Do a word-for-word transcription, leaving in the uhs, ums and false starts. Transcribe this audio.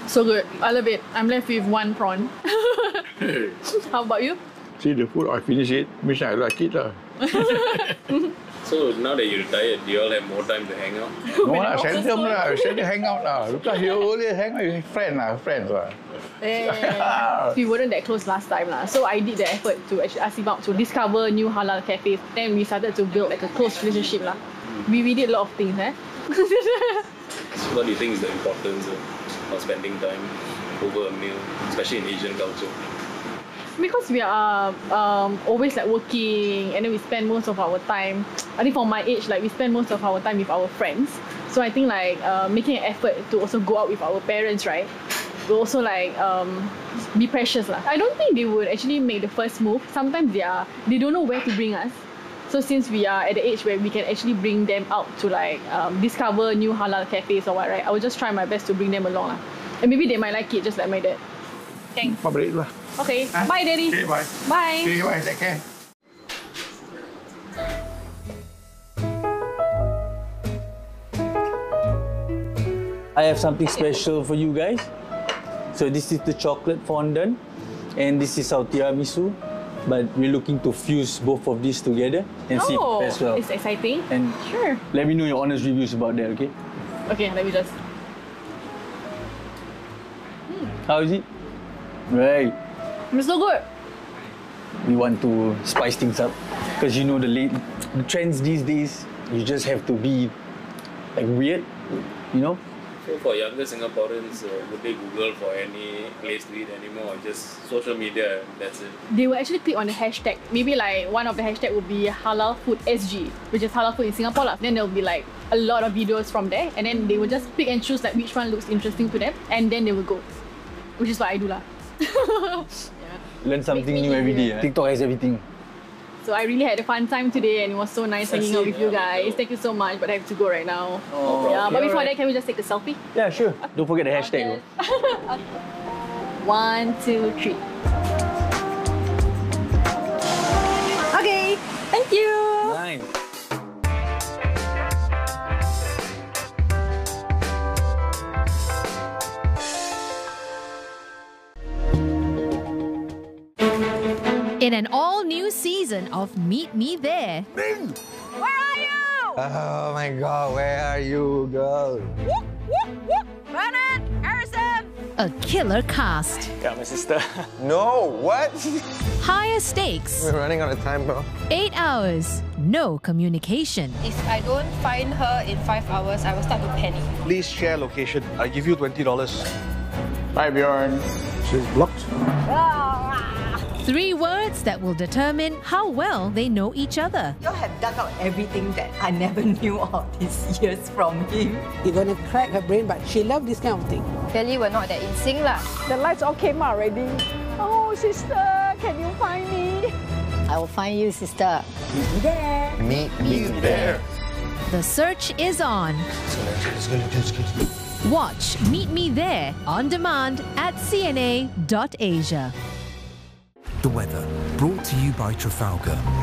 So good. I love it. I'm left with one prawn. How about you? See the food, I finish it. Means I like it. Uh. So now that you're retired, do you all have more time to hang out? No, lah, seldom lah. Seldom hang out lah. Because you only hang out with friends lah. Friends lah. Yeah. We weren't that close last time lah. So I did the effort to actually ask him out to discover new halal cafes. Then we started to build like a close relationship lah. We, we did a lot of things, eh? So what do you think is the importance of, of spending time over a meal, especially in Asian culture? Because we are um, always like working and then we spend most of our time, I think for my age, like we spend most of our time with our friends. So I think like uh, making an effort to also go out with our parents, right? Will also like um, be precious lah. I don't think they would actually make the first move. Sometimes they are, they don't know where to bring us. So since we are at the age where we can actually bring them out to like um, discover new halal cafes or what, right? I will just try my best to bring them along lah. And maybe they might like it just like my dad. Thanks. Balik lah. Okay. Huh? Bye, Daddy. Okay, bye. Bye. Okay, bye. Take care. I have something special for you guys. So this is the chocolate fondant and this is our tiramisu. But we're looking to fuse both of these together and see Oh, as well. it's exciting. And Sure. let me know your honest reviews about that, okay? Okay, let me just. How is it? Right. It's so good. We want to spice things up because you know the late the trends these days. You just have to be like weird, you know. So for younger Singaporeans, uh, would they Google for any place to eat anymore, or just social media? That's it. They will actually click on the hashtag. Maybe like one of the hashtag would be halal food S G, which is halal food in Singapore lah. Then there will be like a lot of videos from there, and then they will just pick and choose like which one looks interesting to them, and then they will go. Which is what I do lah. Yeah. Learn something Makes me new every day. curious. Eh? TikTok has everything. So I really had a fun time today, and it was so nice hanging out with you guys. Thank you so much, but I have to go right now. Oh, Yeah, but okay, before alright. that, can we just take a selfie? Yeah, sure. Don't forget the hashtag. Okay. One, two, three. Okay, thank you. Nice. In an all-new season of Meet Me There. Ming! Where are you? Oh my god, where are you, girl? Whoop, whoop, whoop. Bernard, Harrison. A killer cast. Yeah, my sister. No, what? Higher stakes. We're running out of time, bro. Eight hours. No communication. If I don't find her in five hours, I will start to panic. Please share location. I give you twenty dollars. Bye, Bjorn. She's blocked. Three words that will determine how well they know each other. You have dug out everything that I never knew all these years from him. You're gonna crack her brain, but she loved this kind of thing. Clearly, we're not that in sync lah. The lights all came out already. Oh, sister, can you find me? I will find you, sister. Meet me there. Meet me there. The search is on. Watch Meet Me There on demand at C N A dot asia. The weather, brought to you by Trafalgar.